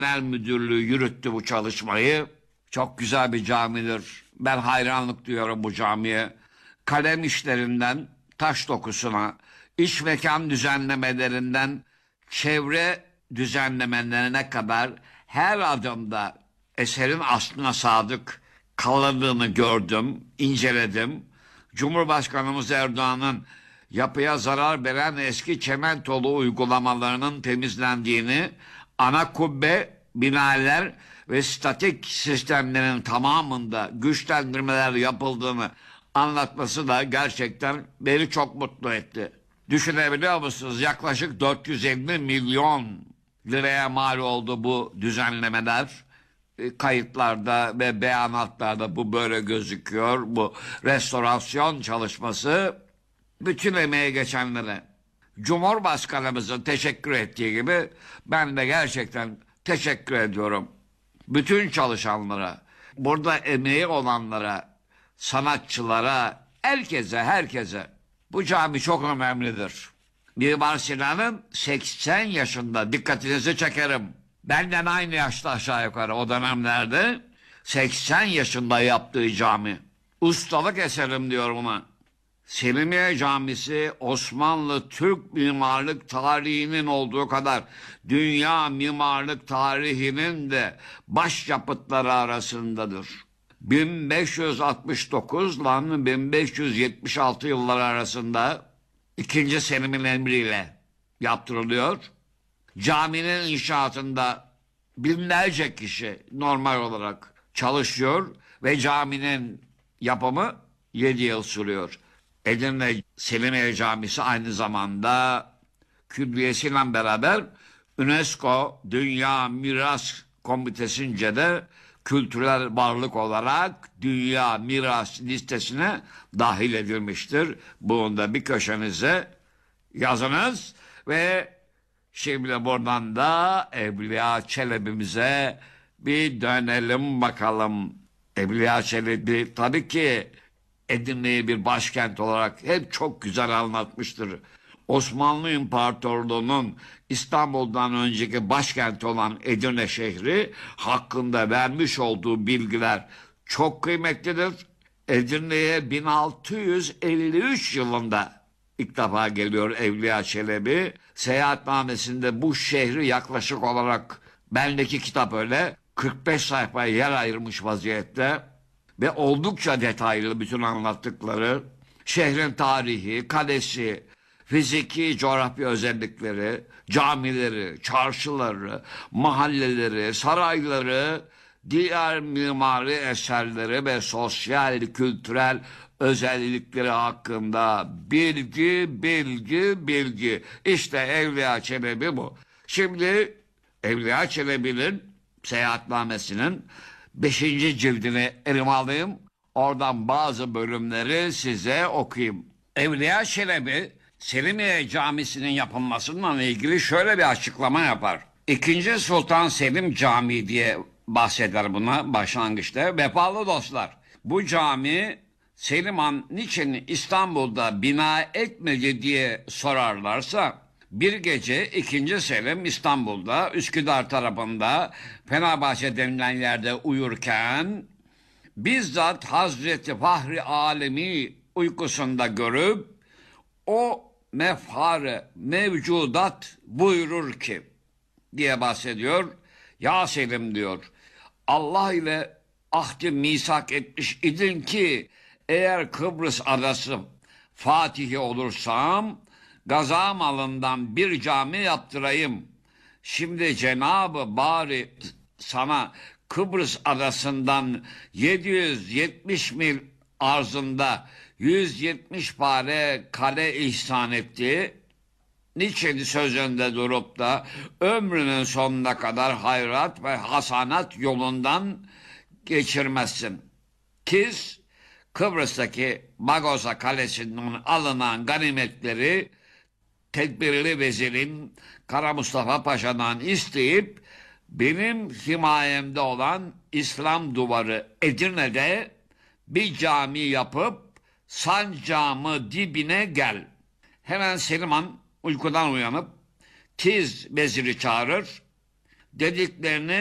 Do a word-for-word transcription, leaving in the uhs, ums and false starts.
Genel Müdürlüğü yürüttü bu çalışmayı. Çok güzel bir camidir. Ben hayranlık duyuyorum bu camiye. Kalem işlerinden taş dokusuna, iç mekan düzenlemelerinden çevre düzenlemelerine kadar her adımda eserin aslına sadık kalındığını gördüm, inceledim. Cumhurbaşkanımız Erdoğan'ın yapıya zarar veren eski çimentolu uygulamalarının temizlendiğini, ana kubbe, binalar ve statik sistemlerin tamamında güçlendirmeler yapıldığını anlatması da gerçekten beni çok mutlu etti. Düşünebiliyor musunuz? Yaklaşık dört yüz elli milyon liraya mal oldu bu düzenlemeler. E, Kayıtlarda ve beyanatlarda bu böyle gözüküyor. Bu restorasyon çalışması bütün emeğe geçenlere, Cumhurbaşkanımızın teşekkür ettiği gibi ben de gerçekten teşekkür ediyorum. Bütün çalışanlara, burada emeği olanlara, sanatçılara, herkese, herkese. Bu cami çok önemlidir. Mimar Sinan'ın seksen yaşında, dikkatinizi çekerim. Benden aynı yaşta aşağı yukarı o dönemlerde seksen yaşında yaptığı cami. Ustalık eserim diyor buna. Selimiye Camisi Osmanlı Türk mimarlık tarihinin olduğu kadar dünya mimarlık tarihinin de başyapıtları arasındadır. bin beş yüz altmış dokuz ile bin beş yüz yetmiş altı yılları arasında ikinci Selim'in emriyle yaptırılıyor. Caminin inşaatında binlerce kişi normal olarak çalışıyor ve caminin yapımı yedi yıl sürüyor. Edirne Selimiye Camisi aynı zamanda külliyesiyle beraber UNESCO Dünya Miras Komitesi'nce de kültürel varlık olarak Dünya Miras listesine dahil edilmiştir. Bunu da bir köşenize yazınız ve şimdi buradan da Evliya Çelebi'mize bir dönelim bakalım. Evliya Çelebi tabii ki Edirne'yi bir başkent olarak hep çok güzel anlatmıştır. Osmanlı İmparatorluğu'nun İstanbul'dan önceki başkenti olan Edirne şehri hakkında vermiş olduğu bilgiler çok kıymetlidir. Edirne'ye bin altı yüz elli üç yılında ilk defa geliyor Evliya Çelebi. Seyahatnamesinde bu şehri yaklaşık olarak, bendeki kitap öyle, kırk beş sayfaya yer ayırmış vaziyette. Ve oldukça detaylı bütün anlattıkları, şehrin tarihi, kalesi, fiziki coğrafya özellikleri, camileri, çarşıları, mahalleleri, sarayları, diğer mimari eserleri ve sosyal, kültürel özellikleri hakkında bilgi, bilgi, bilgi. İşte Evliya Çelebi bu. Şimdi Evliya Çelebi'nin seyahatnamesinin beşinci cildini elime alayım. Oradan bazı bölümleri size okuyayım. Evliya Çelebi, Selimiye Camisi'nin yapılmasıyla ilgili şöyle bir açıklama yapar. İkinci Sultan Selim Camii diye bahseder buna başlangıçta. Vefalı dostlar, bu cami Selim Han niçin İstanbul'da bina etmedi diye sorarlarsa, bir gece ikinci Selim İstanbul'da Üsküdar tarafında Fenerbahçe denilen yerde uyurken bizzat Hazreti Fahri Alemi uykusunda görüp o mefharı mevcudat buyurur ki diye bahsediyor. Ya Selim diyor, Allah ile ahdi misak etmiş idin ki eğer Kıbrıs adası Fatihi olursam gaza malından bir cami yaptırayım. Şimdi Cenab-ı Bari sana Kıbrıs adasından yedi yüz yetmiş mil arzında yüz yetmiş pare kale ihsan etti. Niçin sözünde durup da ömrünün sonuna kadar hayrat ve hasanat yolundan geçirmezsin? Kiz Kıbrıs'taki Bagosa Kalesi'nden alınan ganimetleri tedbirli vezirin Kara Mustafa Paşa'dan isteyip benim himayemde olan İslam Duvarı Edirne'de bir cami yapıp sancağımı dibine gel. Hemen Selim Han uykudan uyanıp tiz veziri çağırır dediklerini